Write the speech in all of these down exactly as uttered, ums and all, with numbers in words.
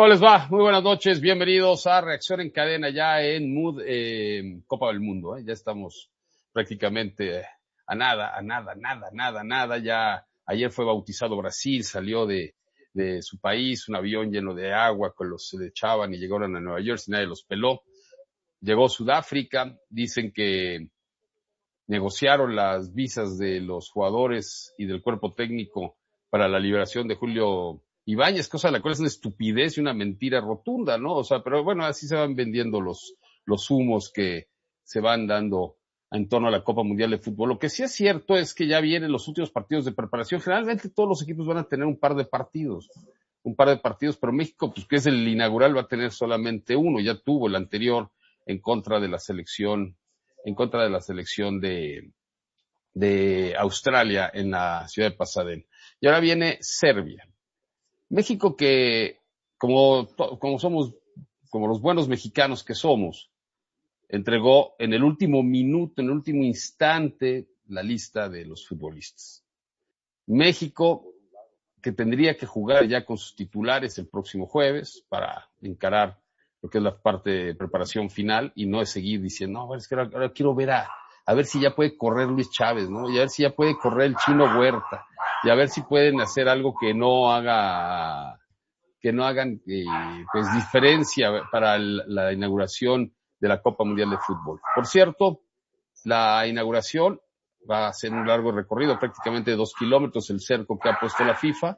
¿Cómo les va? Muy buenas noches, bienvenidos a Reacción en Cadena ya en Mood eh, Copa del Mundo. ¿eh? Ya estamos prácticamente a nada, a nada, nada, nada, nada. Ya ayer fue bautizado Brasil, salió de, de su país, un avión lleno de agua con los se le echaban y llegaron a Nueva York y nadie los peló. Llegó Sudáfrica, dicen que negociaron las visas de los jugadores y del cuerpo técnico para la liberación de Julio Ibáñez, cosa de la cual es una estupidez y una mentira rotunda, ¿no? O sea, pero bueno, así se van vendiendo los, los humos que se van dando en torno a la Copa Mundial de Fútbol. Lo que sí es cierto es que ya vienen los últimos partidos de preparación. Generalmente todos los equipos van a tener un par de partidos, un par de partidos, pero México, pues que es el inaugural, va a tener solamente uno. Ya tuvo el anterior en contra de la selección, en contra de la selección de, de Australia en la ciudad de Pasadena. Y ahora viene Serbia. México que, como, como somos, como los buenos mexicanos que somos, entregó en el último minuto, en el último instante, la lista de los futbolistas. México, que tendría que jugar ya con sus titulares el próximo jueves para encarar lo que es la parte de preparación final y no es seguir diciendo, no, es que ahora, ahora quiero ver a, a ver si ya puede correr Luis Chávez, ¿no? Y a ver si ya puede correr el Chino Huerta. Y a ver si pueden hacer algo que no haga, que no hagan, eh, pues, diferencia para el, la inauguración de la Copa Mundial de Fútbol. Por cierto, la inauguración va a ser un largo recorrido, prácticamente dos kilómetros, el cerco que ha puesto la FIFA.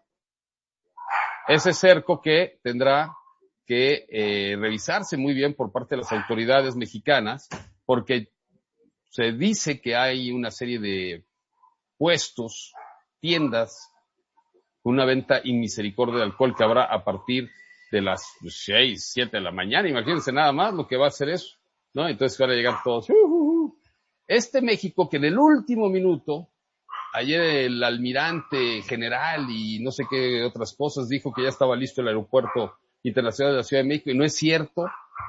Ese cerco que tendrá que eh, revisarse muy bien por parte de las autoridades mexicanas, porque se dice que hay una serie de puestos, tiendas, una venta inmisericordia de alcohol que habrá a partir de las seis, siete de la mañana. Imagínense nada más lo que va a hacer eso, ¿no? Entonces van a llegar todos. Uh, uh, uh. Este México que en el último minuto, ayer el almirante general y no sé qué otras cosas dijo que ya estaba listo el aeropuerto internacional de la Ciudad de México, y no es cierto,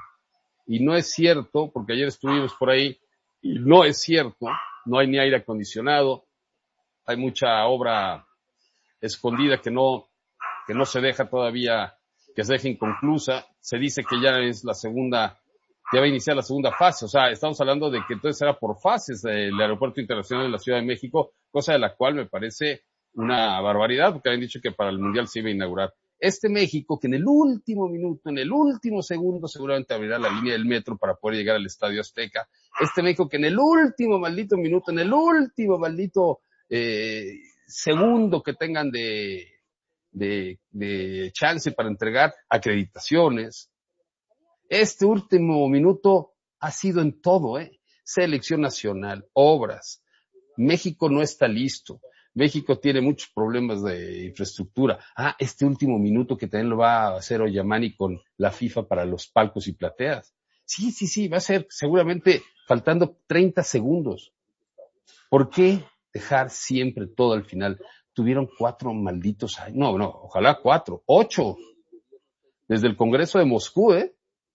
y no es cierto, porque ayer estuvimos por ahí, y no es cierto, no hay ni aire acondicionado, hay mucha obra escondida que no, que no se deja todavía, que se deja inconclusa. Se dice que ya es la segunda, ya va a iniciar la segunda fase. O sea, estamos hablando de que entonces será por fases el Aeropuerto Internacional de la Ciudad de México, cosa de la cual me parece una barbaridad, porque habían dicho que para el Mundial se iba a inaugurar. Este México que en el último minuto, en el último segundo, seguramente abrirá la línea del metro para poder llegar al Estadio Azteca. Este México que en el último maldito minuto, en el último maldito eh, segundo que tengan de, de, de chance para entregar acreditaciones. Este último minuto ha sido en todo, ¿eh? Selección nacional, obras. México no está listo. México tiene muchos problemas de infraestructura. Ah, este último minuto que también lo va a hacer Oyamani con la FIFA para los palcos y plateas. Sí, sí, sí, va a ser seguramente faltando treinta segundos. ¿Por qué dejar siempre todo al final? Tuvieron cuatro malditos años. No, no, ojalá cuatro, ocho. Desde el Congreso de Moscú, ¿eh?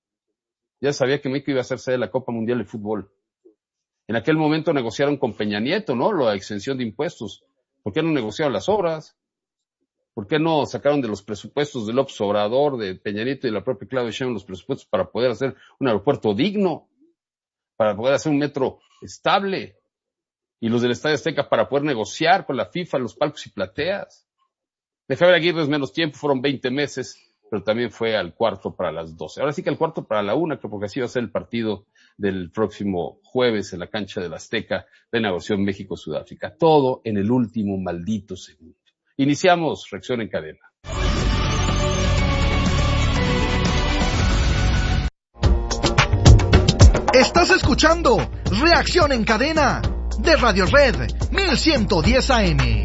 Ya sabía que México iba a ser sede de la Copa Mundial de Fútbol. En aquel momento negociaron con Peña Nieto, ¿no? La exención de impuestos. ¿Por qué no negociaron las obras? ¿Por qué no sacaron de los presupuestos de López Obrador, de Peña Nieto y de la propia Claudia Sheinbaum los presupuestos para poder hacer un aeropuerto digno, para poder hacer un metro estable, y los del Estadio Azteca para poder negociar con la FIFA los palcos y plateas? De Javier Aguirre es menos tiempo, fueron veinte meses, pero también fue al cuarto para las doce. Ahora sí que al cuarto para la una, porque así va a ser el partido del próximo jueves en la cancha del Azteca de inauguración México-Sudáfrica. Todo en el último maldito segundo. Iniciamos Reacción en Cadena. Estás escuchando Reacción en Cadena de Radio Red mil ciento diez A M.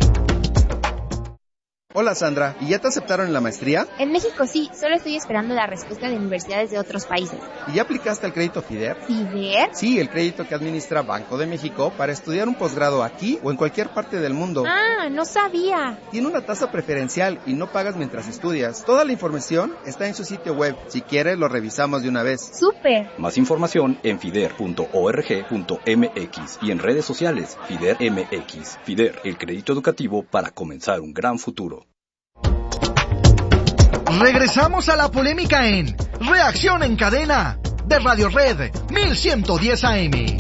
Hola Sandra, ¿y ya te aceptaron en la maestría? En México sí, solo estoy esperando la respuesta de universidades de otros países. ¿Y ya aplicaste al crédito FIDER? ¿FIDER? Sí, el crédito que administra Banco de México para estudiar un posgrado aquí o en cualquier parte del mundo. Ah, no sabía. Tiene una tasa preferencial y no pagas mientras estudias. Toda la información está en su sitio web. Si quieres, lo revisamos de una vez. ¡Súper! Más información en fider punto org punto m x y en redes sociales FIDER M X. FIDER, el crédito educativo para comenzar un gran futuro. Regresamos a la polémica en Reacción en Cadena de Radio Red mil ciento diez A M.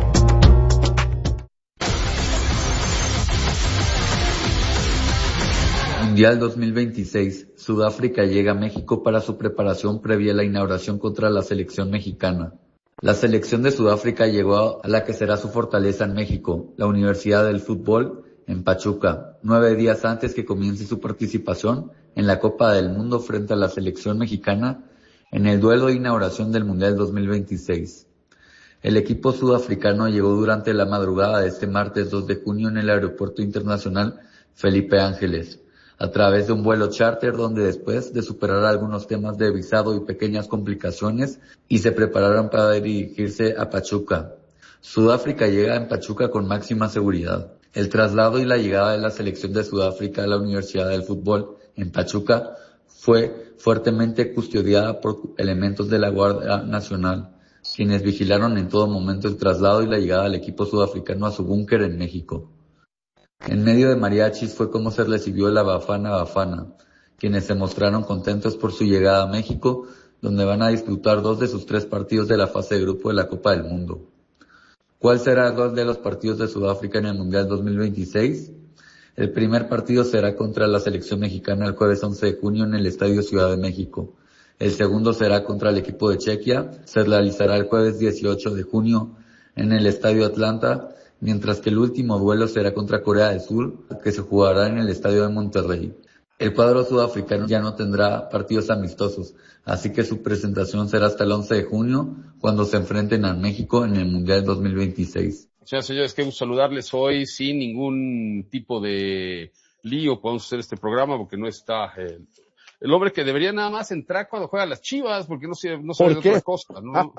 Mundial dos mil veintiséis. Sudáfrica llega a México para su preparación previa a la inauguración contra la selección mexicana. La selección de Sudáfrica llegó a la que será su fortaleza en México, la Universidad del Fútbol, en Pachuca, nueve días antes que comience su participación en la Copa del Mundo frente a la selección mexicana en el duelo de inauguración del Mundial dos mil veintiséis. El equipo sudafricano llegó durante la madrugada de este martes dos de junio en el Aeropuerto Internacional Felipe Ángeles, a través de un vuelo charter donde después de superar algunos temas de visado y pequeñas complicaciones y se prepararon para dirigirse a Pachuca. Sudáfrica llega en Pachuca con máxima seguridad. El traslado y la llegada de la selección de Sudáfrica a la Universidad del Fútbol en Pachuca fue fuertemente custodiada por elementos de la Guardia Nacional, quienes vigilaron en todo momento el traslado y la llegada del equipo sudafricano a su búnker en México. En medio de mariachis fue como se recibió la Bafana Bafana, quienes se mostraron contentos por su llegada a México, donde van a disputar dos de sus tres partidos de la fase de grupo de la Copa del Mundo. ¿Cuál será el rol de los partidos de Sudáfrica en el Mundial dos mil veintiséis? El primer partido será contra la selección mexicana el jueves once de junio en el Estadio Ciudad de México. El segundo será contra el equipo de Chequia, se realizará el jueves dieciocho de junio en el Estadio Atlanta, mientras que el último duelo será contra Corea del Sur, que se jugará en el Estadio de Monterrey. El cuadro sudafricano ya no tendrá partidos amistosos, así que su presentación será hasta el once de junio, cuando se enfrenten a México en el Mundial dos mil veintiséis. Señoras y señores, qué gusto saludarles hoy sin ningún tipo de lío. Podemos hacer este programa porque no está el, el hombre que debería nada más entrar cuando juega las Chivas, porque no se, no sabe de otra cosa, ¿no?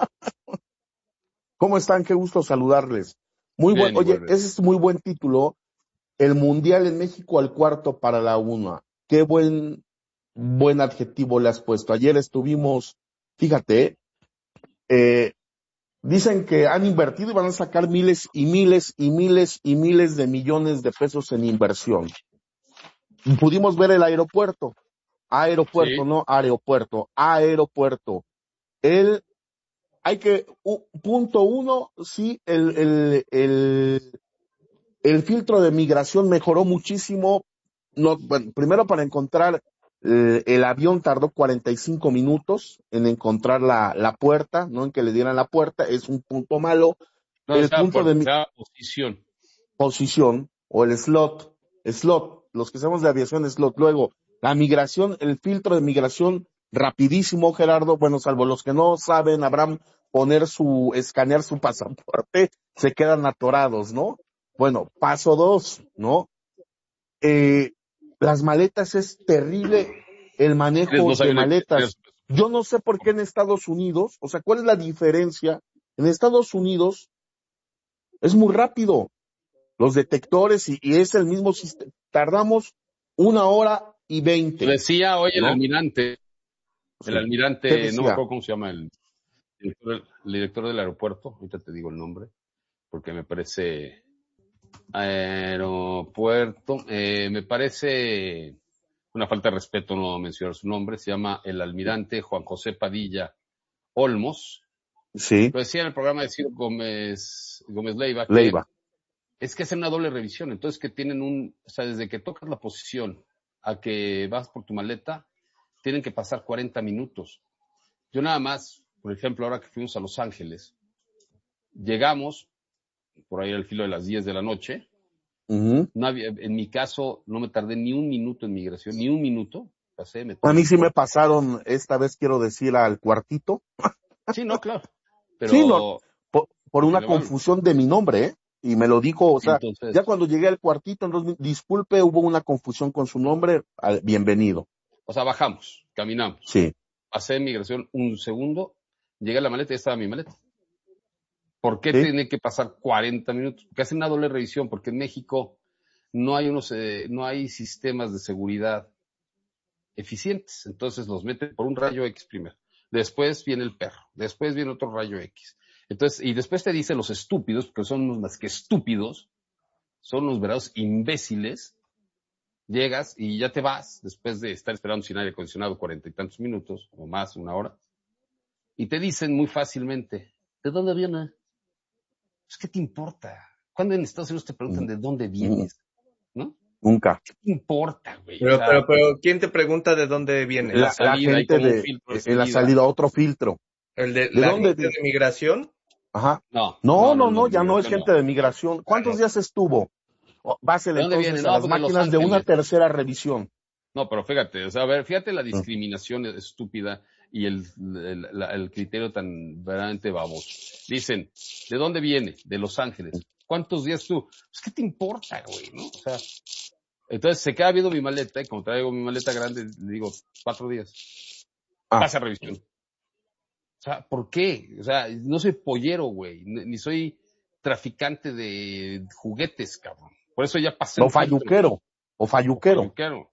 ¿Cómo están? Qué gusto saludarles. Muy Bien, buen, oye, ese es muy buen título. El Mundial en México al cuarto para la una. Qué buen, buen adjetivo le has puesto. Ayer estuvimos, fíjate, eh, dicen que han invertido y van a sacar miles y miles y miles y miles de millones de pesos en inversión. Pudimos ver el aeropuerto. Aeropuerto, sí. no aeropuerto, aeropuerto. El, hay que, uh, punto uno, sí, el, el, el, el filtro de migración mejoró muchísimo. No, bueno, primero para encontrar eh, el avión tardó cuarenta y cinco minutos en encontrar la, la puerta, no en que le dieran la puerta, es un punto malo. No, el punto por, de la posición. Posición, o el slot, slot, los que sabemos de aviación, slot. Luego, la migración, el filtro de migración, rapidísimo, Gerardo, bueno, salvo los que no saben, Abraham, poner su, escanear su pasaporte, se quedan atorados, ¿no? Bueno, paso dos, ¿no? Eh, las maletas es terrible, el manejo de maletas. Yo no sé por qué en Estados Unidos, o sea, ¿cuál es la diferencia? En Estados Unidos es muy rápido, los detectores, y, y es el mismo sistema. Tardamos una hora y veinte. Decía hoy ¿no? el almirante, el sí. almirante, no me acuerdo cómo se llama el director, el director del aeropuerto, ahorita te digo el nombre, porque me parece... Aeropuerto, eh, me parece una falta de respeto no mencionar su nombre, se llama el almirante Juan José Padilla Olmos. Sí. Lo decía en el programa de Ciro Gómez, Gómez Leiva, que Leiva. es que hacen una doble revisión, entonces que tienen un, o sea, desde que tocas la posición a que vas por tu maleta, tienen que pasar cuarenta minutos. Yo nada más, por ejemplo, ahora que fuimos a Los Ángeles, llegamos por ahí al filo de las diez de la noche. Uh-huh. No había, en mi caso, no me tardé ni un minuto en migración, ni un minuto. Pasé, me a mí sí me pasaron, esta vez quiero decir, al cuartito. Sí, no, claro. Pero, sí, no, por, por una pero confusión bueno. de mi nombre, ¿eh? Y me lo dijo, o sea, entonces, ya cuando llegué al cuartito, entonces, disculpe, hubo una confusión con su nombre, al, bienvenido. O sea, bajamos, caminamos. Sí. Pasé migración un segundo, llegué a la maleta y estaba mi maleta. ¿Por qué ¿Sí? tiene que pasar cuarenta minutos? Porque hacen una doble revisión, porque en México no hay unos, eh, no hay sistemas de seguridad eficientes. Entonces los meten por un rayo X primero. Después viene el perro. Después viene otro rayo X. Entonces, y después te dicen los estúpidos, porque son unos más que estúpidos, son unos verdaderos imbéciles, llegas y ya te vas después de estar esperando sin aire acondicionado cuarenta y tantos minutos, o más, una hora, y te dicen muy fácilmente, ¿de dónde viene? Pues, ¿qué te importa? ¿Cuándo en Estados Unidos te preguntan de dónde vienes? ¿No? Nunca. ¿Qué te importa, güey? Pero, o sea, pero, pero, ¿quién te pregunta de dónde viene? La, la salida, la hay gente como un de, filtro de en la salida. salida, otro filtro. ¿El de, ¿De la dónde? gente de migración? Ajá. No, No, no, no, no, ya no es migración gente no. de migración. ¿Cuántos Ah, no. días estuvo? Oh, Básele ¿De dónde entonces viene? a No, las pues de Los máquinas de una Ángeles. tercera revisión. No, pero fíjate, o sea, a ver, fíjate la discriminación estúpida y el, el, la- el criterio tan verdaderamente baboso. Dicen, ¿de dónde viene? De Los Ángeles. ¿Cuántos días tú? Pues, ¿qué te importa, güey, no? O sea, entonces se queda viendo mi maleta y como traigo mi maleta grande, le digo, cuatro días. Ah. Pasa revisión. O sea, ¿por qué? O sea, no soy pollero, güey, ni ni soy traficante de juguetes, cabrón. Por eso ya pasé O el filtro. falluquero. O O falluquero. falluquero.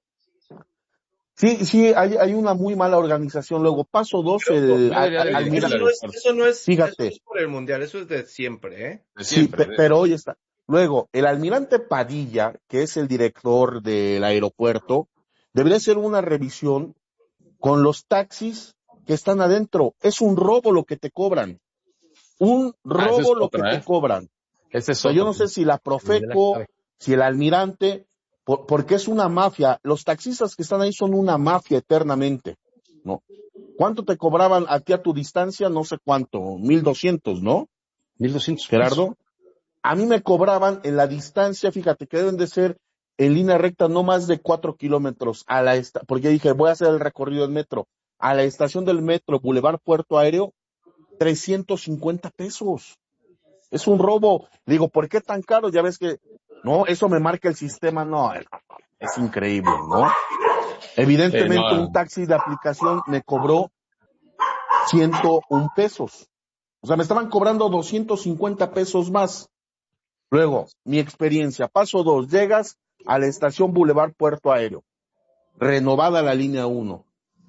Sí, sí, hay, hay una muy mala organización. Luego, paso dos, Pero, el yo debería al- de al- dirigir eso, el no es, aeropuerto. eso no es, Fíjate. eso no es por el mundial, eso es de siempre, ¿eh? De Sí, siempre, pe- de- pero hoy está. Luego, el almirante Padilla, que es el director del aeropuerto, debería hacer una revisión con los taxis que están adentro. Es un robo lo que te cobran. Un Ah, esa es robo lo otra, que ¿eh? te cobran. Ese es O sea, yo otro. no sé si la Profeco, si el almirante, por- porque es una mafia. Los taxistas que están ahí son una mafia eternamente, ¿no? ¿Cuánto te cobraban a ti a tu distancia? No sé cuánto, mil doscientos, ¿no? mil doscientos Gerardo. A mí me cobraban en la distancia, fíjate, que deben de ser en línea recta no más de cuatro kilómetros a la esta, porque dije, voy a hacer el recorrido del metro. A la estación del metro, Boulevard Puerto Aéreo, trescientos cincuenta pesos. Es un robo. Digo, ¿por qué tan caro? Ya ves que, no, eso me marca el sistema. No, es increíble, ¿no? Evidentemente, Eh, no. un taxi de aplicación me cobró ciento un pesos. O sea, me estaban cobrando doscientos cincuenta pesos más. Luego, mi experiencia. Paso dos, llegas a la estación Boulevard Puerto Aéreo. Renovada la línea uno.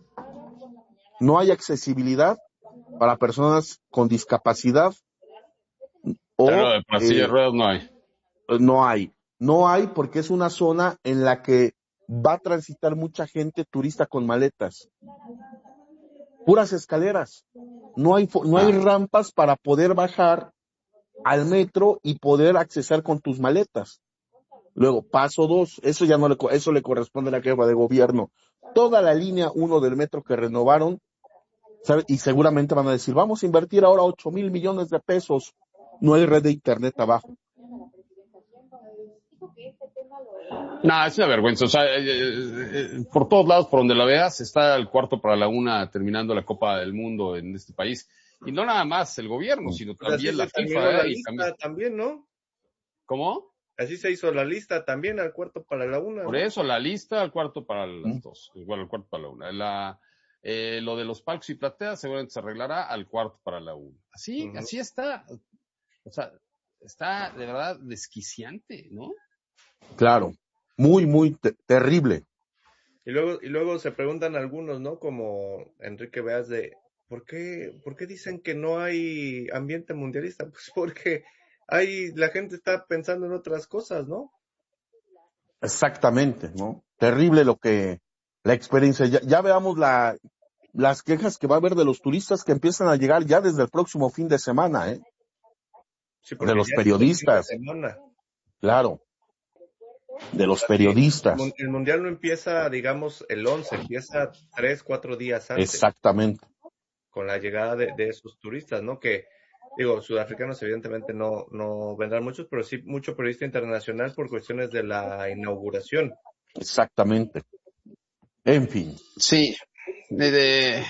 No hay accesibilidad para personas con discapacidad. O, Pero de para silla de eh, ruedas no hay. no hay. No hay porque es una zona en la que va a transitar mucha gente turista con maletas. Puras escaleras. No hay, fo- no hay Ah. rampas para poder bajar al metro y poder accesar con tus maletas. Luego, paso dos, eso ya no le, co- eso le corresponde a la jefa de gobierno. Toda la línea uno del metro que renovaron, ¿sabe? Y seguramente van a decir, vamos a invertir ahora ocho mil millones de pesos. No hay red de internet abajo. No, es una vergüenza. O sea, eh, eh, eh, por todos lados, por donde la veas, está el cuarto para la una terminando la Copa del Mundo en este país. Y no nada más el gobierno, sino Pues así también la se terminó FIFA. la ¿eh? Y lista también- también, ¿no? ¿Cómo? Así se hizo la lista también al cuarto para la una. Por ¿no? eso, la lista al cuarto para las Mm. dos. Igual al cuarto para la una. La, eh, lo de los palcos y plateas seguramente se arreglará al cuarto para la una. Así, Ujú. así está. O sea, está de verdad desquiciante, ¿no? Claro. Muy, muy te- terrible. Y luego, y luego se preguntan algunos, ¿no? Como Enrique Beas de, ¿por qué, ¿por qué dicen que no hay ambiente mundialista? Pues porque hay, la gente está pensando en otras cosas, ¿no? Exactamente, ¿no? Terrible lo que, la experiencia. Ya, ya veamos la, las quejas que va a haber de los turistas que empiezan a llegar ya desde el próximo fin de semana, ¿eh? Sí, De porque los ya es el periodistas. fin de semana. Claro. De los El, periodistas. mun- el mundial no empieza, digamos, el once, empieza tres, cuatro días antes. Exactamente. Con la llegada de, de esos turistas, ¿no? Que, digo, sudafricanos evidentemente no, no vendrán muchos, pero sí mucho periodista internacional por cuestiones de la inauguración. Exactamente. En fin. Sí. De, de-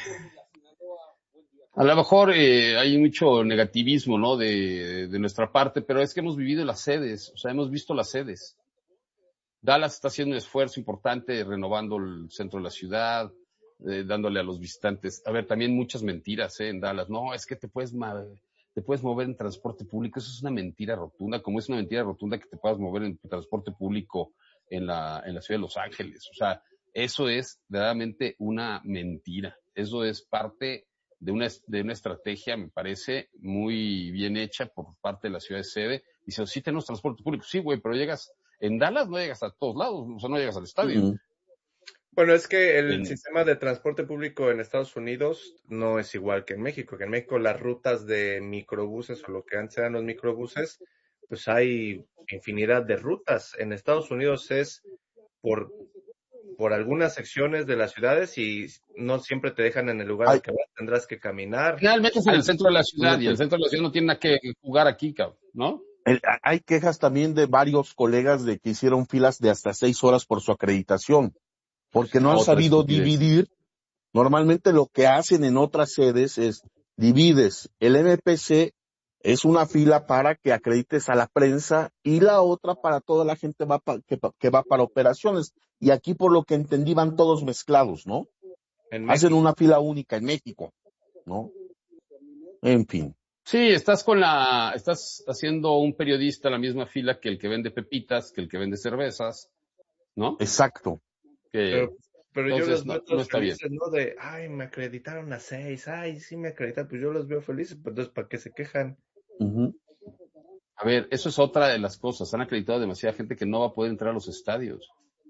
a lo mejor eh, hay mucho negativismo, ¿no? De, de nuestra parte, pero es que hemos vivido las sedes, o sea, hemos visto las sedes. Dallas está haciendo un esfuerzo importante renovando el centro de la ciudad, eh, dándole a los visitantes. A ver, también muchas mentiras, ¿eh? En Dallas. No, es que te puedes, ma- te puedes mover en transporte público. Eso es una mentira rotunda, como es una mentira rotunda que te puedas mover en transporte público en la, en la ciudad de Los Ángeles. O sea, eso es verdaderamente una mentira. Eso es parte de una, de una estrategia, me parece, muy bien hecha por parte de la ciudad de sede. Dice, sí tenemos transporte público. Sí, güey, pero llegas En Dallas no llegas a todos lados, o sea, no llegas al estadio. Uh-huh. Bueno, es que el en... sistema de transporte público en Estados Unidos no es igual que en México, que en México las rutas de microbuses o lo que antes eran los microbuses, pues hay infinidad de rutas. En Estados Unidos es por, por algunas secciones de las ciudades y no siempre te dejan en el lugar al que vas, tendrás que caminar. Realmente es en el centro de la ciudad y el centro de la ciudad no tiene nada que jugar aquí, cabrón, ¿no? El, hay quejas también de varios colegas de que hicieron filas de hasta seis horas por su acreditación, porque no han Otra sabido estupidez. dividir. Normalmente lo que hacen en otras sedes es divides. El M P C es una fila para que acredites a la prensa y la otra para toda la gente va pa, que, que va para operaciones. Y aquí, por lo que entendí, van todos mezclados, ¿no? Hacen una fila única en México, ¿no? En fin. Sí, estás con la, estás haciendo un periodista la misma fila que el que vende pepitas, que el que vende cervezas, ¿no? Exacto. Que, pero, pero entonces, yo los veo no, no está felices, bien. ¿no? De, ay, me acreditaron a seis, ay, sí me acreditaron, pues yo los veo felices, pues entonces, ¿para qué se quejan? Uh-huh. A ver, eso es otra de las cosas. Han acreditado demasiada gente que no va a poder entrar a los estadios.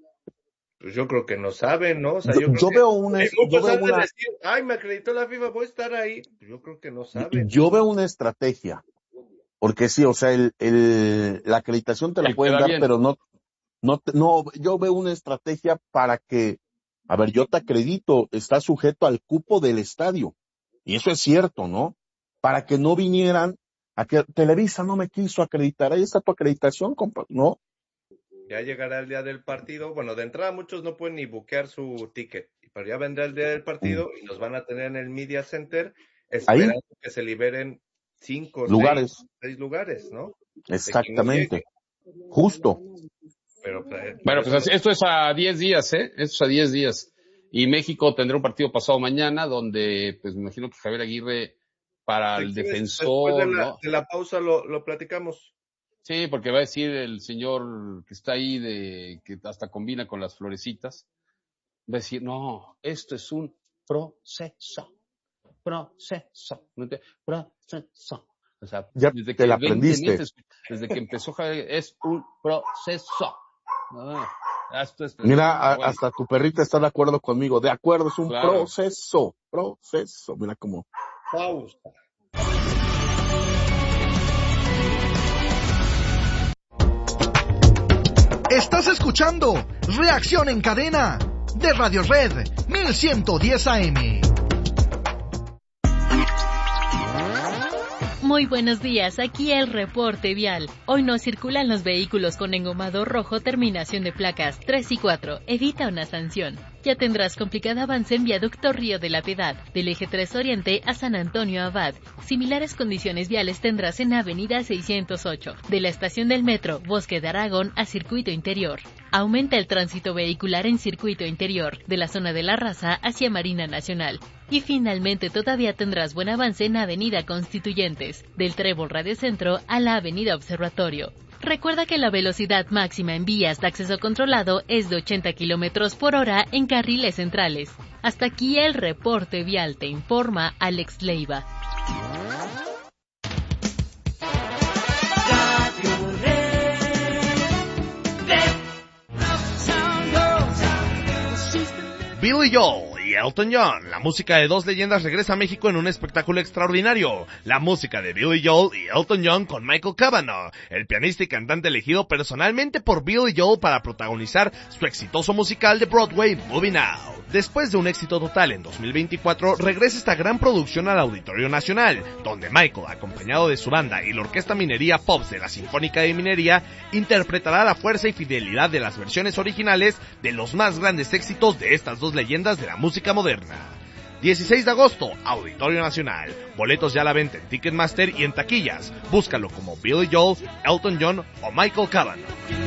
Pues yo creo que no saben, ¿no? O sea, yo, yo, creo yo que, veo una... Yo veo de una... decir, ay, me acreditó la FIFA, voy a estar ahí. Pues yo creo que no saben. Yo veo una estrategia. Porque sí, o sea, el, el, la acreditación te la el pueden dar, bien. pero no, no, no, yo veo una estrategia para que, a ver, yo te acredito, está sujeto al cupo del estadio. Y eso es cierto, ¿no? Para que no vinieran a que Televisa no me quiso acreditar. Ahí está tu acreditación, compa, ¿no? Ya llegará el día del partido. Bueno, de entrada muchos no pueden ni buquear su ticket, pero ya vendrá el día del partido mm. y nos van a tener en el Media Center esperando ¿Ahí? que se liberen cinco, lugares. Seis, seis lugares, ¿no? Exactamente. Justo. Pero, pero, bueno, pues esto es a diez días, ¿eh? Esto es a diez días. Y México tendrá un partido pasado mañana donde, pues me imagino que Javier Aguirre para el defensor, después de la, ¿no? de la pausa lo, lo platicamos. Sí, porque va a decir el señor que está ahí de, que hasta combina con las florecitas, va a decir, no, esto es un proceso. Proceso, proceso. O sea, ya desde te que la aprendiste. Meses, desde que empezó Javier, es un proceso. No, esto es, Mira, a, bueno. hasta tu perrita está de acuerdo conmigo. De acuerdo, es un claro. proceso. Proceso. Mira cómo. Pausa. Estás escuchando Reacción en Cadena de Radio Red mil ciento diez A M. Muy buenos días, aquí el reporte vial. Hoy no circulan los vehículos con engomado rojo, terminación de placas tres y cuatro. Evita una sanción. Ya tendrás complicado avance en viaducto Río de la Piedad, del eje tres Oriente a San Antonio Abad. Similares condiciones viales tendrás en Avenida seiscientos ocho, de la estación del metro Bosque de Aragón a Circuito Interior. Aumenta el tránsito vehicular en Circuito Interior, de la zona de La Raza hacia Marina Nacional. Y finalmente todavía tendrás buen avance en Avenida Constituyentes, del Trébol Radio Centro a la Avenida Observatorio. Recuerda que la velocidad máxima en vías de acceso controlado es de ochenta kilómetros por hora en carriles centrales. Hasta aquí el reporte vial, te informa Alex Leiva. Billy Joel y Elton John, la música de dos leyendas regresa a México en un espectáculo extraordinario. La música de Billy Joel y Elton John con Michael Cavanaugh, el pianista y cantante elegido personalmente por Billy Joel para protagonizar su exitoso musical de Broadway, Moving Out. Después de un éxito total en dos mil veinticuatro, regresa esta gran producción al Auditorio Nacional, donde Michael, acompañado de su banda y la Orquesta Minería Pops de la Sinfónica de Minería, interpretará la fuerza y fidelidad de las versiones originales de los más grandes éxitos de estas dos leyendas de la música moderna. dieciséis de agosto, Auditorio Nacional. Boletos ya a la venta en Ticketmaster y en taquillas. Búscalo como Billy Joel, Elton John o Michael Cavanaugh.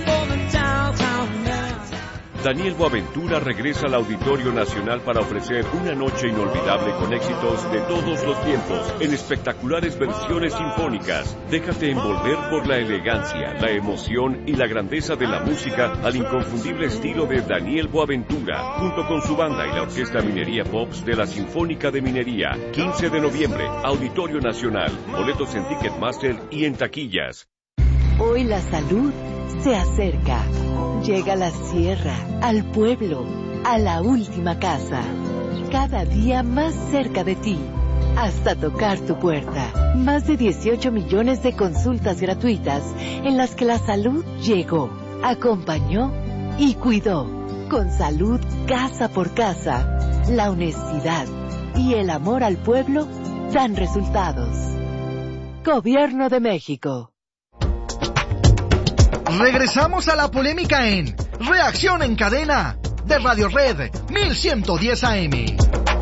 Daniel Boaventura regresa al Auditorio Nacional para ofrecer una noche inolvidable con éxitos de todos los tiempos en espectaculares versiones sinfónicas. Déjate envolver por la elegancia, la emoción y la grandeza de la música al inconfundible estilo de Daniel Boaventura, junto con su banda y la Orquesta Minería Pops de la Sinfónica de Minería. quince de noviembre, Auditorio Nacional. Boletos en Ticketmaster y en taquillas. Hoy la salud se acerca. Llega a la sierra, al pueblo, a la última casa. Cada día más cerca de ti, hasta tocar tu puerta. Más de dieciocho millones de consultas gratuitas en las que la salud llegó, acompañó y cuidó. Con salud casa por casa, la honestidad y el amor al pueblo dan resultados. Gobierno de México. Regresamos a la polémica en Reacción en Cadena de Radio Red mil ciento diez A M.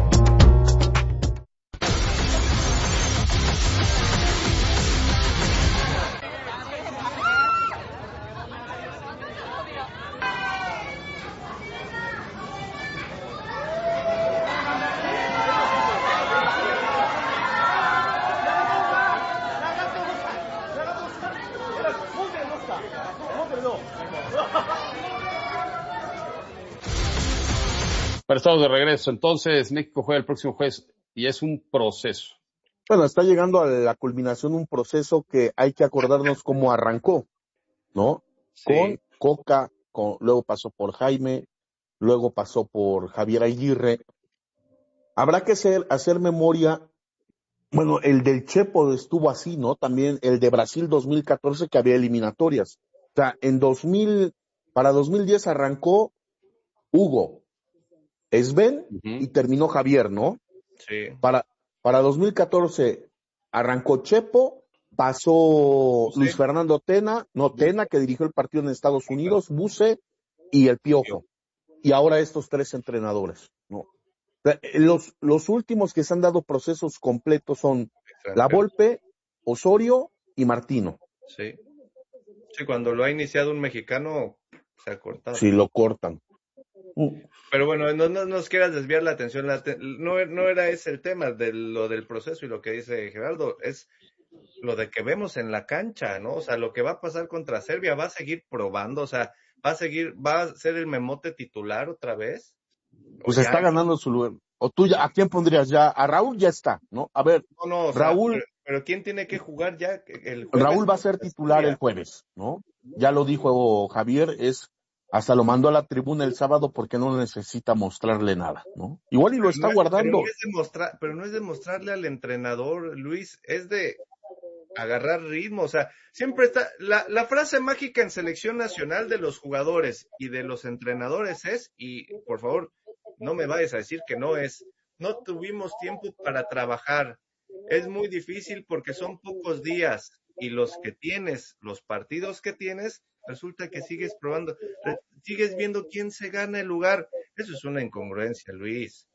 Pero estamos de regreso. Entonces, México juega el próximo jueves y es un proceso. Bueno, está llegando a la culminación un proceso que hay que acordarnos cómo arrancó, ¿no? Sí. Con Coca, con, luego pasó por Jaime, luego pasó por Javier Aguirre. Habrá que hacer, hacer memoria. Bueno, el del Chepo estuvo así, ¿no? También el de Brasil dos mil catorce, que había eliminatorias. O sea, en dos mil, para dos mil diez arrancó Hugo, Sven, uh-huh, y terminó Javier, ¿no? Sí. Para, para dos mil catorce arrancó Chepo, pasó sí. Luis Fernando Tena, no Tena, que dirigió el partido en Estados Unidos, Buse y el Piojo. Y ahora estos tres entrenadores, ¿no? Los, los últimos que se han dado procesos completos son La Volpe, Osorio y Martino. Sí. Sí, cuando lo ha iniciado un mexicano, se ha cortado. Sí, lo cortan. Pero bueno, no, no nos quieras desviar la atención, la te- no, no era ese el tema de lo del proceso y lo que dice Gerardo, es lo de que vemos en la cancha, ¿no? O sea, lo que va a pasar contra Serbia, va a seguir probando, o sea, va a seguir, va a ser el Memote titular otra vez. Pues está ganando su lugar. O tú ya, ¿a quién pondrías ya? A Raúl ya está, ¿no? A ver, no, no, o sea, Raúl. Pero, pero ¿quién tiene que jugar ya el jueves? Raúl va a ser titular el jueves, ¿no? Ya lo dijo Javier, es, hasta lo mandó a la tribuna el sábado porque no necesita mostrarle nada, ¿no? Igual y lo está no, guardando. Pero no, es demostrar, pero no es demostrarle al entrenador, Luis, es de agarrar ritmo, o sea, siempre está, la, la frase mágica en selección nacional de los jugadores y de los entrenadores es, y por favor, no me vayas a decir que no es, no tuvimos tiempo para trabajar, es muy difícil porque son pocos días, y los que tienes, los partidos que tienes, resulta que sigues probando, sigues viendo quién se gana el lugar, eso es una incongruencia, Luis.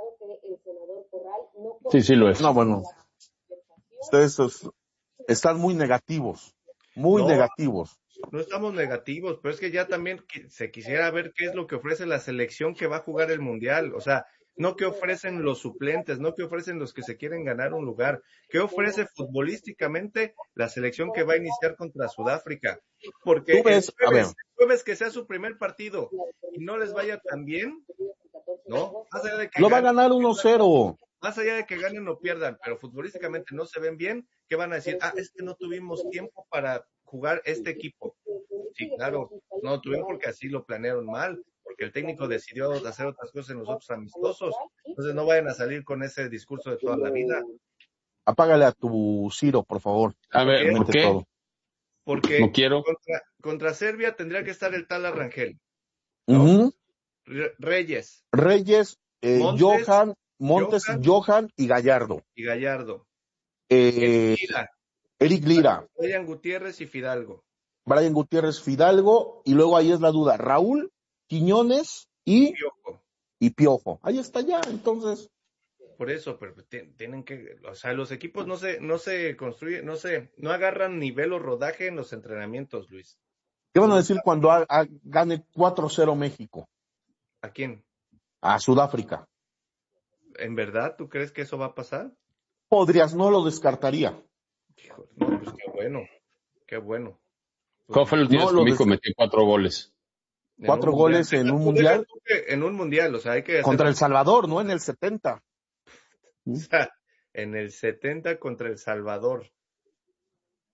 Sí, sí lo es. No, bueno, ustedes están muy negativos, muy no, negativos. No estamos negativos, pero es que ya también se quisiera ver qué es lo que ofrece la selección que va a jugar el Mundial, o sea, no qué ofrecen los suplentes, no qué ofrecen los que se quieren ganar un lugar, qué ofrece futbolísticamente la selección que va a iniciar contra Sudáfrica, porque ¿Tú ves? el, jueves, a ver. el jueves que sea su primer partido y no les vaya tan bien, ¿no? Más allá de que lo va a ganar uno cero. Más allá de que ganen o pierdan, pero futbolísticamente no se ven bien, ¿qué van a decir? Ah, es que no tuvimos tiempo para jugar este equipo. Sí, claro, no tuvimos porque así lo planearon mal, porque el técnico decidió hacer otras cosas en los otros amistosos. Entonces no vayan a salir con ese discurso de toda la vida. Apágale a tu Ciro, por favor. A ver, ¿por qué? Todo. Porque no quiero. Contra, contra Serbia tendría que estar el tal Arrangel, ¿no? Uh-huh. Reyes. Reyes, eh, Montes, Johan, Montes, Johan, Johan y Gallardo. Y Gallardo. Eh, Lira. Eric Lira. Brian Gutiérrez y Fidalgo. Brian Gutiérrez, Fidalgo, y luego ahí es la duda, Raúl, Quiñones y Piojo. Y Piojo. Ahí está ya, entonces. Por eso, pero t- tienen que, o sea, los equipos no se, no se construyen, no se, no agarran nivel o rodaje en los entrenamientos, Luis. ¿Qué van a decir cuando a, a, gane cuatro cero México? ¿A quién? A Sudáfrica. ¿En verdad tú crees que eso va a pasar? Podrías, no lo descartaría. Hijo, no, pues qué bueno, qué bueno. ¿Cómo fue el último no, que México des... metió cuatro goles? Cuatro goles en un mundial. En un mundial, o sea, hay que... Contra El Salvador, ¿no? En el setenta. O sea, en el setenta contra El Salvador.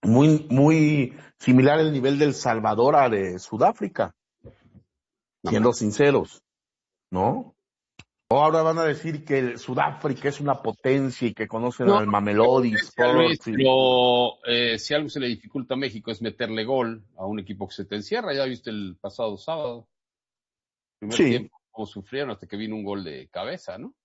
muy, muy similar el nivel del Salvador a de Sudáfrica, siendo sinceros, ¿no? O ahora van a decir que el Sudáfrica es una potencia y que conocen No, al Mamelodi Luis, Sports. Y... pero eh, si algo se le dificulta a México es meterle gol a un equipo que se te encierra. Ya viste el pasado sábado. Primer sí. tiempo, cómo sufrieron hasta que vino un gol de cabeza, ¿no?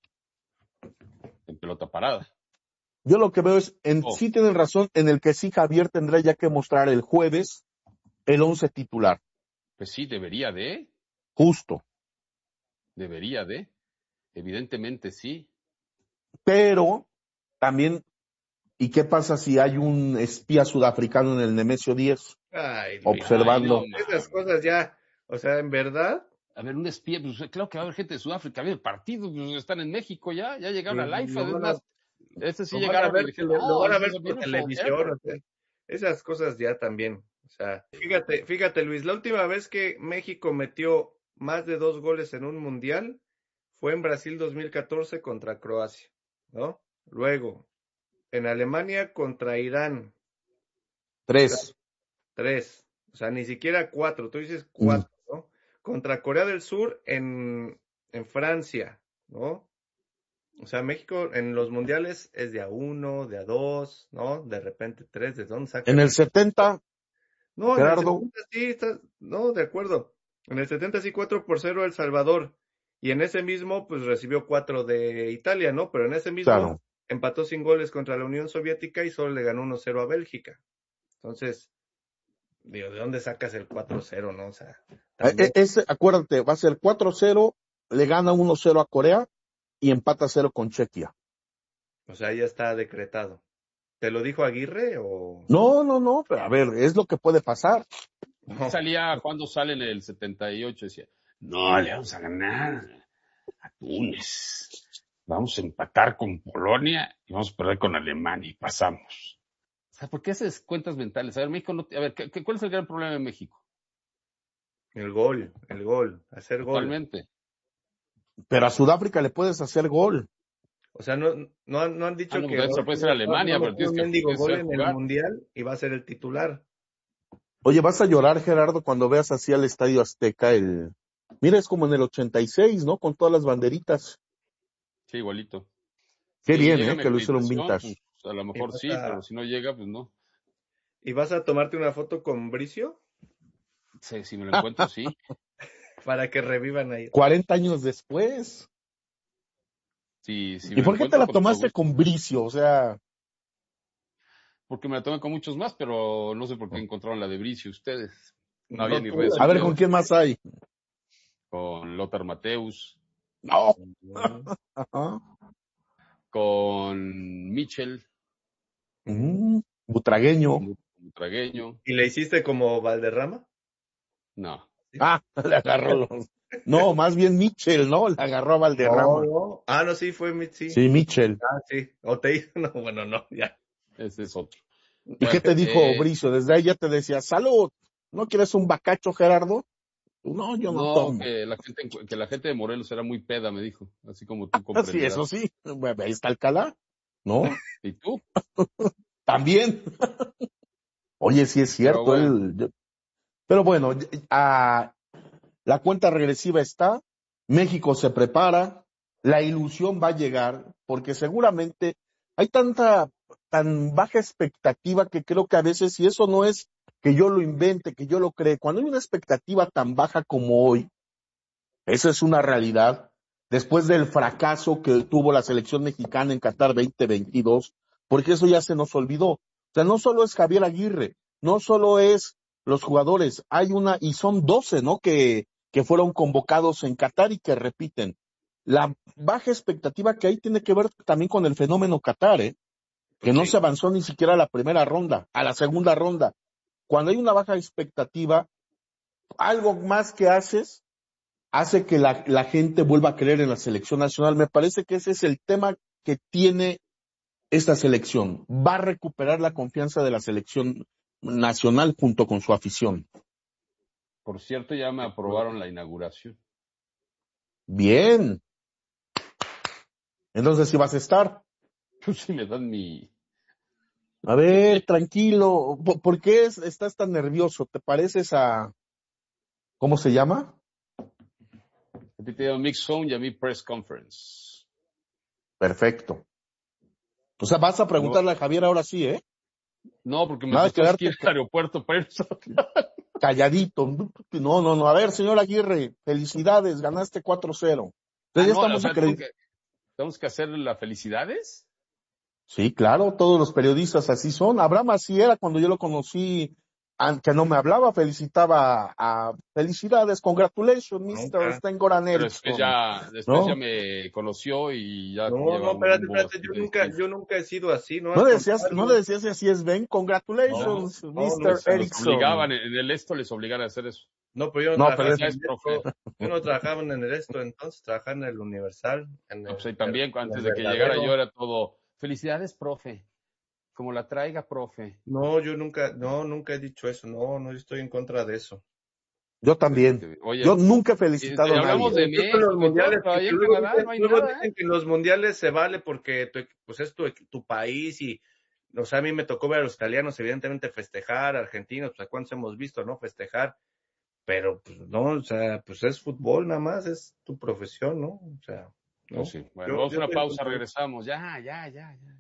En pelota parada. Yo lo que veo es, en, oh. sí tienen razón, en el que sí Javier tendrá ya que mostrar el jueves el once titular. Pues sí, debería de. Justo. Debería de. Evidentemente sí. Pero también, ¿y qué pasa si hay un espía sudafricano en el Nemesio diez? Ay, observando. Ay, no, esas cosas ya, o sea, en verdad. A ver, un espía, pues claro que va a haber gente de Sudáfrica, a ver, partidos, pues están en México ya, ya llegaron Sí, a la I F A, lo es van a- más, este sí lo van a llegaron ver, y dijeron, tele- lo no, van a this ver is a por beautiful televisión, airport. o sea, esas cosas ya también. O sea, fíjate, fíjate, Luis, la última vez que México metió más de dos goles en un mundial fue en Brasil dos mil catorce contra Croacia, ¿no? Luego, en Alemania contra Irán, Tres. tres. O sea, ni siquiera cuatro, tú dices cuatro, ¿no? Contra Corea del Sur en, en Francia, ¿no? O sea, México en los mundiales es de a uno, de a dos, ¿no? De repente tres, ¿de dónde sacan? En el setenta, No, Gerardo. en el setenta sí, está, no, de acuerdo. En el setenta sí, cuatro por cero El Salvador. Y en ese mismo, pues recibió cuatro de Italia, ¿no? Pero en ese mismo Claro. empató sin goles contra la Unión Soviética y solo le ganó uno cero a Bélgica. Entonces, digo, ¿de dónde sacas el cuatro cero, no? O sea, también... E- ese, acuérdate, va a ser cuatro cero, le gana uno cero a Corea y empata cero con Chequia. O sea, ya está decretado. ¿Te lo dijo Aguirre o...? No, no, no, pero a ver, es lo que puede pasar. No. Salía, cuando sale en el setenta y ocho, decía, no, le vamos a ganar a Túnez, vamos a empatar con Polonia y vamos a perder con Alemania y pasamos. O sea, ¿por qué haces cuentas mentales? A ver, México no, a ver, ¿qué, qué, ¿cuál es el gran problema de México? El gol, el gol, hacer gol. Totalmente. Pero a Sudáfrica le puedes hacer gol. O sea, no, no, han, no han dicho Ah, no, que pues eso puede ser Alemania, no pero tienes un que, mendigo tienes que gol saber en el jugar. mundial y va a ser el titular. Oye, vas a llorar, Gerardo, cuando veas así al Estadio Azteca el... Mira, es como en el ochenta y seis, ¿no? Con todas las banderitas. Sí, igualito. Qué Si bien, llega ¿eh? mi Que lo hicieron acreditación, vintage. pues, a lo mejor Y vas sí, a- pero si no llega, pues no. ¿Y vas a tomarte una foto con Bricio? Sí, si me lo encuentro, sí. Para que revivan ahí. cuarenta años después. Sí, sí ¿Y me por lo qué te encuentro, la con todo tomaste gusto. con Bricio? O sea, Porque me la tomé con muchos más, pero no sé por qué encontraron la de Bricio ustedes. No había No, ni tú, redes a ver, sociales. ¿con quién más hay? Con Lothar Mateus, No. Mm, Ajá. con Michel, Mm, Butragueño. Butragueño. ¿Y le hiciste como Valderrama? No. Ah, le agarró los... No, más bien Michel, ¿no? Le agarró a Valderrama. No, no. Ah, no, sí, fue mi, sí. Sí, Michel. Ah, sí. O te hizo, no, bueno, no, ya. Ese es otro. ¿Y qué te dijo eh, Bricio? Desde ahí ya te decía, salud, ¿no quieres un bacacho, Gerardo? No, yo no, No, tomo. que la, gente, que la gente de Morelos era muy peda, me dijo. Así como tú Ah, sí, comprenderás. eso sí. Bueno, ahí está Alcalá, ¿no? ¿Y tú? También. Oye, sí es cierto. Pero bueno. él- yo- Pero bueno, a- la cuenta regresiva está, México se prepara, la ilusión va a llegar, porque seguramente hay tanta, tan baja expectativa que creo que a veces, y eso no es que yo lo invente, que yo lo cree, cuando hay una expectativa tan baja como hoy, esa es una realidad, después del fracaso que tuvo la selección mexicana en Qatar veinte veintidós, porque eso ya se nos olvidó. O sea, no solo es Javier Aguirre, no solo es los jugadores, hay una, y son doce, ¿no? Que, que fueron convocados en Qatar y que repiten. La baja expectativa que hay tiene que ver también con el fenómeno Qatar, ¿eh? Que no Sí. se avanzó ni siquiera a la primera ronda, a la segunda ronda. Cuando hay una baja expectativa, algo más que haces, hace que la, la gente vuelva a creer en la selección nacional. Me parece que ese es el tema que tiene esta selección. Va a recuperar la confianza de la selección nacional junto con su afición. Por cierto, ya me aprobaron la inauguración. Bien. Entonces, ¿sí vas a estar? Pues si me dan mi, A ver, tranquilo. ¿Por qué es, estás tan nervioso? ¿Te pareces a... ¿Cómo se llama? A ti te llamo Mix Zone y a mí Press Conference. Perfecto. O sea, vas a preguntarle no. a Javier ahora sí, ¿eh? No, porque me tienes que ir al aeropuerto para eso. Calladito. No, no, no. A ver, señor Aguirre, felicidades, ganaste cuatro cero. Entonces ah, ya no, estamos o sea, acredit- ¿tengo que, ¿Tenemos que hacer las felicidades? Sí, claro, todos los periodistas así son. Abraham así era cuando yo lo conocí, que no me hablaba, felicitaba a felicidades, congratulations, mister Stengoran Pero después ya, después ¿no? ya me conoció y ya No, no, espérate, espérate, yo nunca, yo nunca he sido así, ¿no? No le decías, no le decías así es, Ben, congratulations, no, mister No, Erickson. Les obligaban, en el esto les obligaban a hacer eso. No, pero yo no, no trabajaba, pero es... en esto, yo no trabajaba en el esto, entonces trabajaba en el Universal. En el, no, pues, y también el, antes el de que verdadero. llegara yo era todo, felicidades, profe. Como la traiga, profe. No, yo nunca, no, nunca he dicho eso. No, no, yo estoy en contra de eso. Yo también. Oye, yo nunca he felicitado a nadie. Hablamos de México, los mundiales, todo, que luego, Canadá, dicen, no hay luego nada, dicen ¿eh? que en los mundiales se vale porque tu, pues es tu, tu país y, o sea, a mí me tocó ver a los italianos evidentemente festejar, argentinos, pues a cuántos hemos visto, ¿no? Festejar, pero pues no, o sea, pues es fútbol nada más, es tu profesión, ¿no? O sea, ¿no? Pues sí. Bueno, yo, vamos a una pausa, estoy... regresamos. Ya, ya, ya, ya.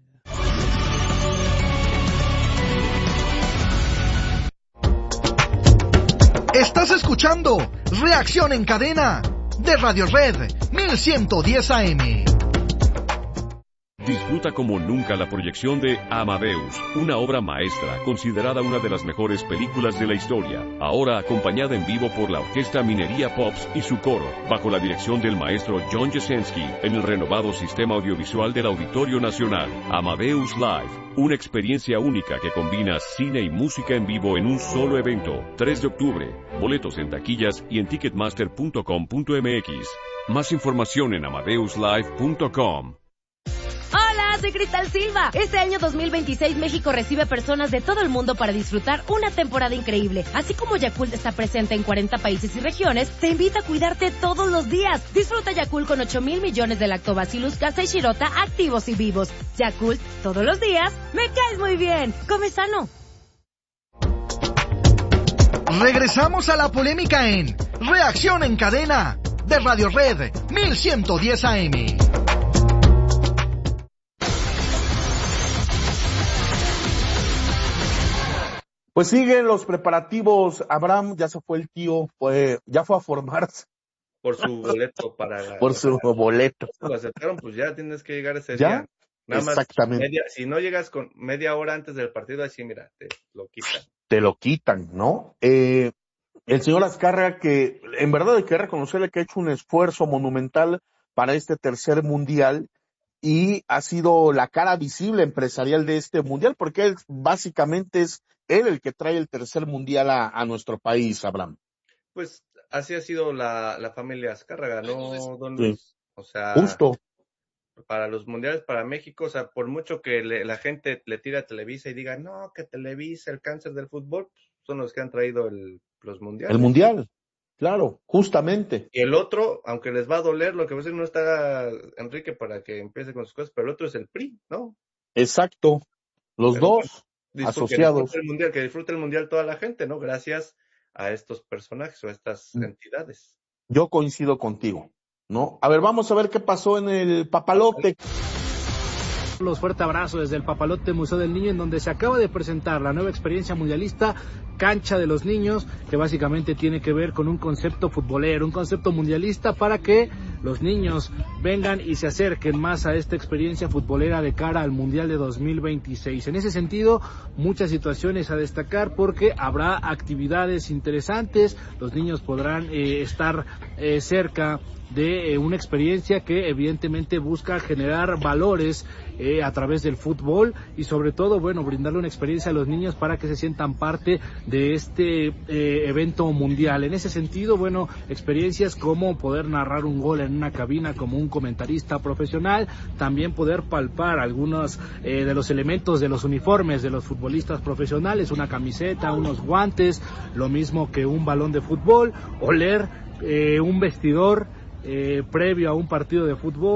Estás escuchando Reacción en Cadena de Radio Red mil ciento diez A M. Disfruta como nunca la proyección de Amadeus, una obra maestra considerada una de las mejores películas de la historia, ahora acompañada en vivo por la Orquesta Minería Pops y su coro, bajo la dirección del maestro John Jasenski, en el renovado sistema audiovisual del Auditorio Nacional. Amadeus Live, una experiencia única que combina cine y música en vivo en un solo evento. tres de octubre, boletos en taquillas y en ticketmaster punto com punto m x. Más información en amadeus live punto com. Hola, soy Cristal Silva. Este año dos mil veintiséis México recibe personas de todo el mundo para disfrutar una temporada increíble. Así como Yakult está presente en cuarenta países y regiones, te invita a cuidarte todos los días. Disfruta Yakult con ocho mil millones de lactobacillus casei shirota activos y vivos. Yakult, todos los días, me caes muy bien. Come sano. Regresamos a la polémica en Reacción en Cadena de Radio Red mil ciento diez A M. Pues siguen los preparativos. Abraham, ya se fue el tío, fue, ya fue a formarse. Por su boleto para la, Por su para, boleto. Lo aceptaron, pues ya tienes que llegar ese ¿Ya? día. Nada Exactamente. Más media, si no llegas con media hora antes del partido, así mira, te lo quitan. Te lo quitan, ¿no? Eh, el señor Azcárraga, que en verdad hay que reconocerle que ha hecho un esfuerzo monumental para este tercer mundial y ha sido la cara visible empresarial de este mundial, porque él, básicamente es él el que trae el tercer mundial a, a nuestro país, Abraham. Pues así ha sido la, la familia Azcárraga, ¿no, don Luis? Sí. O sea, justo. Para los mundiales, para México, o sea, por mucho que le, la gente le tira a Televisa y diga, no, que Televisa, el cáncer del fútbol, son los que han traído el, los mundiales. El mundial, claro, justamente. Y el otro, aunque les va a doler, lo que va a decir, no está Enrique para que empiece con sus cosas, pero el otro es el P R I, ¿no? Exacto, los pero, dos bueno, asociados. Que disfrute el mundial, que disfrute el mundial toda la gente, ¿no? Gracias a estos personajes o a estas mm. entidades. Yo coincido contigo, ¿no? A ver, vamos a ver qué pasó en el Papalote. Los fuerte abrazo desde el Papalote Museo del Niño, en donde se acaba de presentar la nueva experiencia mundialista Cancha de los Niños, que básicamente tiene que ver con un concepto futbolero, un concepto mundialista para que los niños vengan y se acerquen más a esta experiencia futbolera de cara al Mundial de dos mil veintiséis. En ese sentido, muchas situaciones a destacar porque habrá actividades interesantes, los niños podrán eh, estar eh, cerca de eh, una experiencia que evidentemente busca generar valores eh, a través del fútbol y sobre todo, bueno, brindarle una experiencia a los niños para que se sientan parte de este eh, evento mundial. En ese sentido, bueno, experiencias como poder narrar un gol en una cabina como un comentarista profesional, también poder palpar algunos eh, de los elementos de los uniformes de los futbolistas profesionales, una camiseta, unos guantes, lo mismo que un balón de fútbol, oler eh, un vestidor Eh, previo a un partido de fútbol,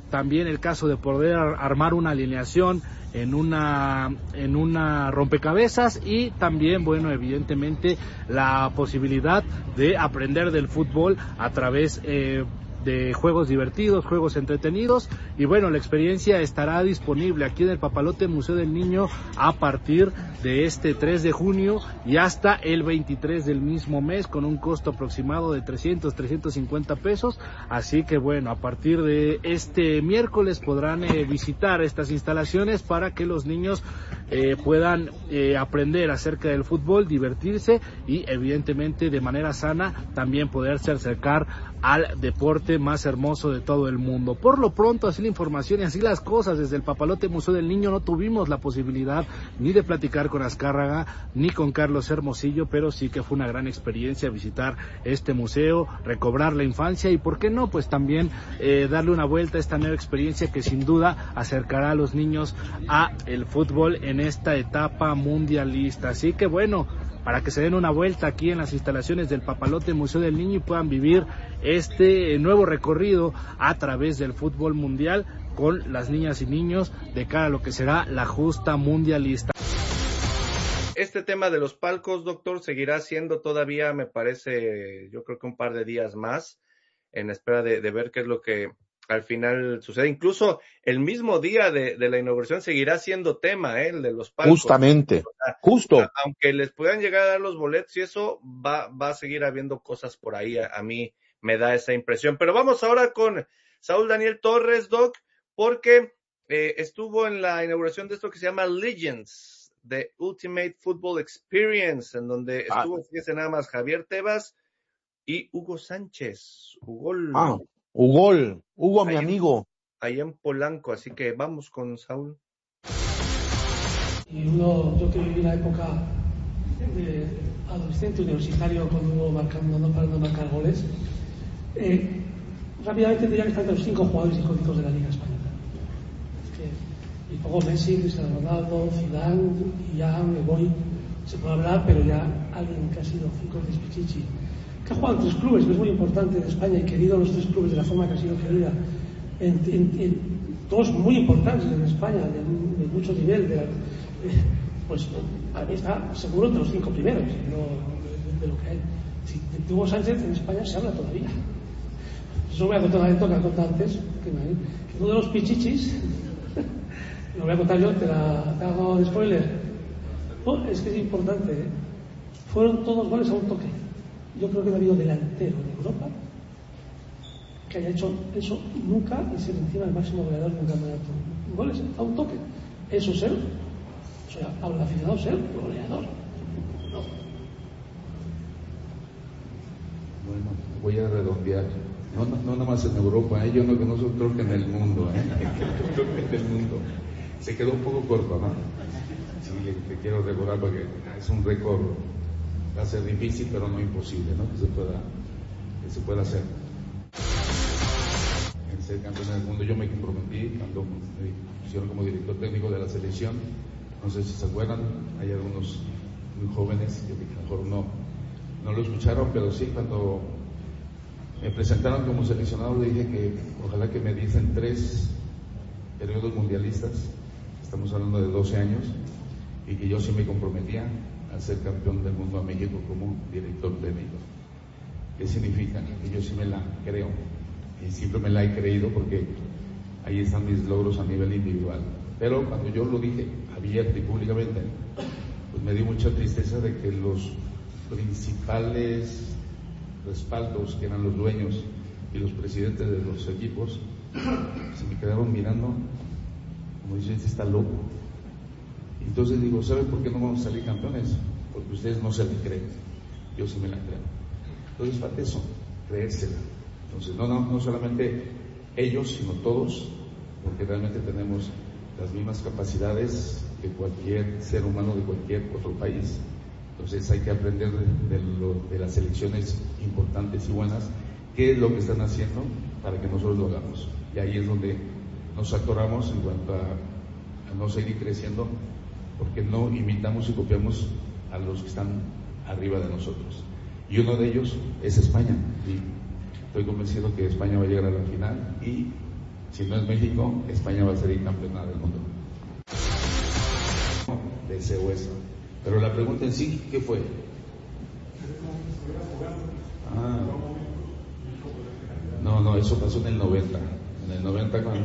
también el caso de poder armar una alineación en una en una rompecabezas, y también, bueno, evidentemente la posibilidad de aprender del fútbol a través eh, de juegos divertidos, juegos entretenidos. Y bueno, la experiencia estará disponible aquí en el Papalote Museo del Niño a partir de este tres de junio y hasta el veintitrés del mismo mes, con un costo aproximado de trescientos, trescientos cincuenta pesos. Así que bueno, a partir de este miércoles podrán eh, visitar estas instalaciones para que los niños eh, puedan eh, aprender acerca del fútbol, divertirse y evidentemente de manera sana también poderse acercar al deporte más hermoso de todo el mundo. Por lo pronto, así la información y así las cosas desde el Papalote Museo del Niño. No tuvimos la posibilidad ni de platicar con Azcárraga ni con Carlos Hermosillo, pero sí que fue una gran experiencia visitar este museo, recobrar la infancia y, por qué no, pues también eh, darle una vuelta a esta nueva experiencia que sin duda acercará a los niños a el fútbol en esta etapa mundialista. Así que bueno, para que se den una vuelta aquí en las instalaciones del Papalote Museo del Niño y puedan vivir este nuevo recorrido a través del fútbol mundial con las niñas y niños de cara a lo que será la justa mundialista. Este tema de los palcos, doctor, seguirá siendo todavía, me parece, yo creo que un par de días más, en espera de, de ver qué es lo que al final sucede. Incluso el mismo día de, de la inauguración seguirá siendo tema, ¿eh? El de los palcos. Justamente, o sea, justo. A, aunque les puedan llegar a dar los boletos y eso, va, va a seguir habiendo cosas por ahí. A, a mí me da esa impresión. Pero vamos ahora con Saúl Daniel Torres, Doc, porque eh, estuvo en la inauguración de esto que se llama Legends, The Ultimate Football Experience, en donde estuvo, ah. fíjese nada más, Javier Tebas y Hugo Sánchez. Hugo. Ah. Hugo, Hugo, mi ahí, amigo. Ahí en Polanco, así que vamos con Saúl. Y uno, yo que viví la época de adolescente universitario con Hugo marcando, no parando de marcar goles, eh, rápidamente diría que están entre los cinco jugadores icónicos de la Liga Española. Es que, y pongo Messi, Cristiano Ronaldo, Zidane, Ian, me voy, se puede hablar, pero ya alguien que ha sido cinco veces Pichichi, que ha jugado en tres clubes, que es muy importante en España y querido en los tres clubes de la forma que ha sido querida, en, en, en dos muy importantes en España, de, de mucho nivel, de, de, pues a mí está seguro entre los cinco primeros, no, de, de lo que hay. Si de Hugo Sánchez en España se habla todavía. Eso voy a contar una anécdota que he contado antes, que, me, que uno de los pichichis, lo voy a contar yo, te la te hago de spoiler. No, es que es importante, ¿eh? Fueron todos goles a un toque. Yo creo que no ha habido delantero de Europa que haya hecho eso nunca y ser encima el máximo goleador de un campeonato. Goles a un toque. Eso ser, o sea, al aficionado ser goleador. No. Bueno, voy a redondear. No, no, no nada más en Europa, ¿eh? Yo no conozco, creo que en el mundo, ¿eh? Creo que en el mundo. Se quedó un poco corto, ¿no? Sí, te quiero recordar porque es un récord. Va a ser difícil, pero no imposible, ¿no? Que se pueda, que se pueda hacer. En ser campeón del mundo, yo me comprometí cuando me pusieron como director técnico de la selección. No sé si se acuerdan, hay algunos muy jóvenes que a lo mejor no, no lo escucharon, pero sí, cuando me presentaron como seleccionado, le dije que ojalá que me diesen tres periodos mundialistas, estamos hablando de doce años, y que yo sí me comprometía a ser campeón del mundo a México como director técnico. ¿Qué significa? Que yo sí me la creo, y siempre me la he creído porque ahí están mis logros a nivel individual. Pero cuando yo lo dije abierto y públicamente, pues me dio mucha tristeza de que los principales respaldos, que eran los dueños y los presidentes de los equipos, se me quedaron mirando como diciendo, este está loco. Entonces digo, ¿saben por qué no vamos a salir campeones? Porque ustedes no se la creen, yo sí me la creo. Entonces falta eso, creérsela. Entonces no, no, no solamente ellos, sino todos, porque realmente tenemos las mismas capacidades que cualquier ser humano de cualquier otro país. Entonces hay que aprender de, de, lo, de las elecciones importantes y buenas, qué es lo que están haciendo para que nosotros lo hagamos. Y ahí es donde nos atoramos en cuanto a, a no seguir creciendo, porque no imitamos y copiamos a los que están arriba de nosotros. Y uno de ellos es España. Y estoy convencido que España va a llegar a la final y Si no es México, España va a ser campeona del mundo. Deseo eso. Pero la pregunta en sí, ¿qué fue? Ah, no, no, eso pasó en el noventa. En el noventa cuando